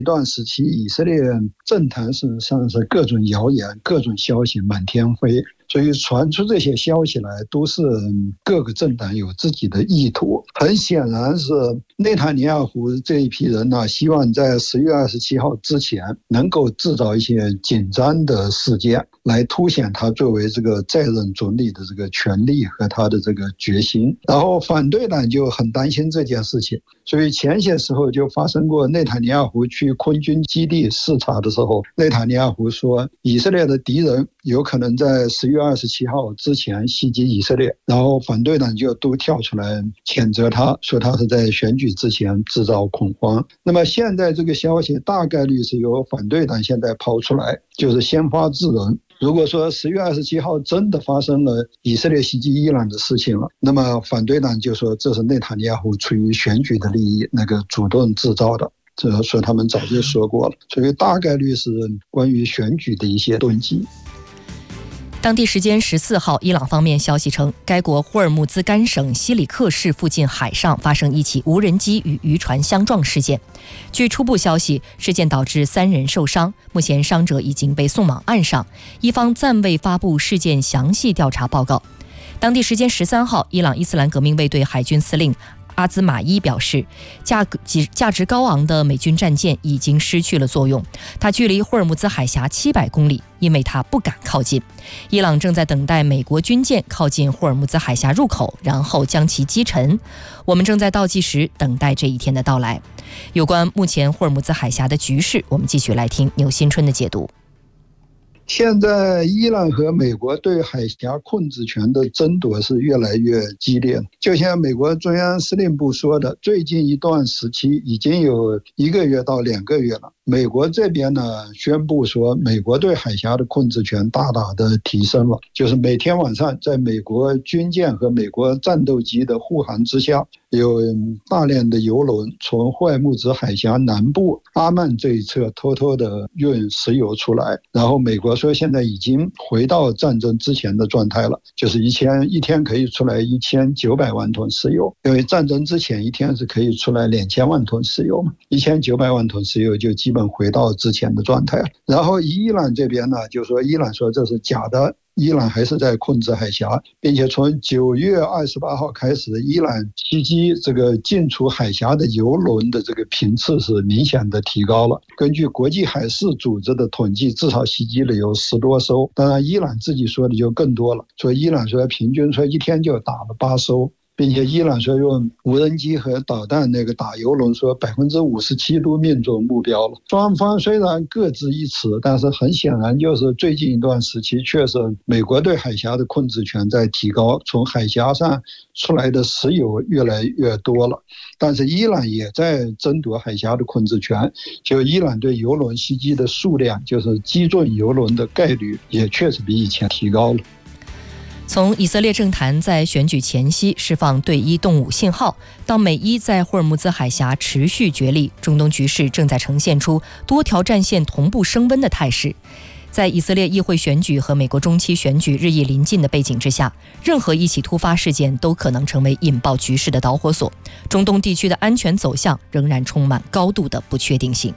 一段时期，以色列政坛事实上是各种谣言、各种消息满天飞，所以传出这些消息来，都是各个政党有自己的意图。很显然是内塔尼亚胡这一批人呢，希望在10月27号之前能够制造一些紧张的事件，来凸显他作为这个在任总理的这个权力和他的这个决心。然后反对党就很担心这件事情，所以前些时候就发生过内塔尼亚胡去空军基地视察的时候，内塔尼亚胡说以色列的敌人有可能在10月27号之前袭击以色列，然后反对党就都跳出来谴责他，说他是在选举之前制造恐慌。那么现在这个消息大概率是由反对党现在抛出来，就是先发制人。如果说10月27号真的发生了以色列袭击伊朗的事情了，那么反对党就说这是内塔尼亚胡出于选举的利益主动制造的，这说他们早就说过了，所以大概率是关于选举的一些动机。 当地时间14号，伊朗方面消息称，该国霍尔木兹干省西里克市附近海上发生一起无人机与渔船相撞事件。据初步消息，事件导致3人受伤，目前伤者已经被送往岸上，伊方暂未发布事件详细调查报告。当地时间13号，伊朗伊斯兰革命卫队海军司令阿兹马伊表示，价值高昂的美军战舰已经失去了作用，它距离霍尔木兹海峡700公里，因为它不敢靠近。伊朗正在等待美国军舰靠近霍尔木兹海峡入口，然后将其击沉。我们正在倒计时，等待这一天的到来。有关目前霍尔木兹海峡的局势，我们继续来听牛新春的解读。 现在伊朗和美国对海峡控制权的争夺是越来越激烈，就像美国中央司令部说的，最近一段时期已经有1个月到2个月了。美国这边呢宣布说，美国对海峡的控制权大大的提升了，就是每天晚上在美国军舰和美国战斗机的护航之下，有大量的油轮从霍尔木兹海峡南部阿曼这一侧偷偷的运石油出来，然后美国说现在已经回到战争之前的状态了，就是一天可以出来1900万吨石油，因为战争之前一天是可以出来2000万吨石油嘛，1900万吨石油就基本回到之前的状态。然后伊朗这边呢，就说伊朗说这是假的，伊朗还是在控制海峡，并且从9月28号开始，伊朗袭击这个进出海峡的油轮的这个频次是明显的提高了。根据国际海事组织的统计，至少袭击了有10多艘，当然伊朗自己说的就更多了，所以伊朗说平均说一天就打了8艘。并且伊朗说用无人机和导弹打油轮，说57%都命中目标了。双方虽然各执一词，但是很显然就是最近一段时期确实美国对海峡的控制权在提高，从海峡上出来的石油越来越多了。但是伊朗也在争夺海峡的控制权，就伊朗对油轮袭击的数量，就是击中油轮的概率也确实比以前提高了。 从以色列政坛在选举前夕释放对伊动武信号，到美伊在霍尔木兹海峡持续角力，中东局势正在呈现出多条战线同步升温的态势。在以色列议会选举和美国中期选举日益临近的背景之下，任何一起突发事件都可能成为引爆局势的导火索。中东地区的安全走向仍然充满高度的不确定性。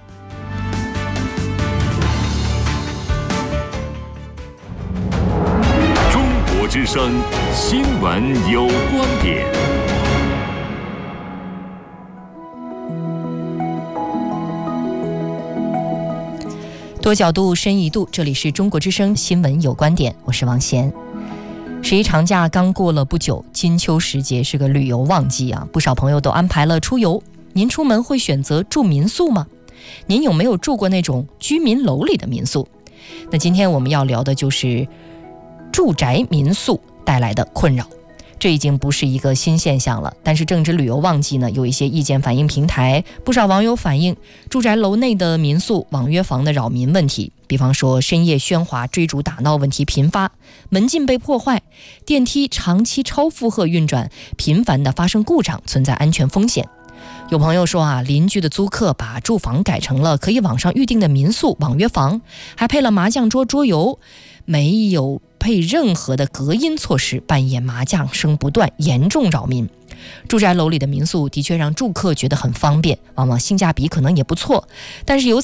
之声新闻有观点。 多角度深一度，这里是中国之声新闻有观点，我是王贤。11长假刚过了不久，金秋时节是个旅游旺季啊，不少朋友都安排了出游。您出门会选择住民宿吗？您有没有住过那种居民楼里的民宿？那今天我们要聊的就是住宅民宿带来的困扰。这已经不是一个新现象了，但是正值旅游旺季呢，有一些意见反映平台，不少网友反映住宅楼内的民宿网约房的扰民问题，比方说深夜喧哗、追逐打闹问题频发，门禁被破坏，电梯长期超负荷运转，频繁的发生故障，存在安全风险。有朋友说啊，邻居的租客把住房改成了可以网上预订的民宿网约房，还配了麻将桌桌游，没有配任何的隔音措施，半夜麻将声不断，严重扰民。 住宅楼里的民宿的确让住客觉得很方便，往往性价比可能也不错，但是由